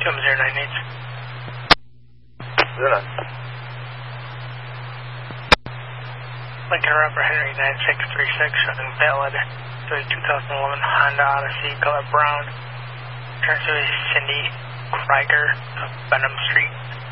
098. Zuna. Lincoln Robert Henry 9636 invalid. To a 2011 Honda Odyssey, color brown. Turns to a Cindy Krieger of Benham Street.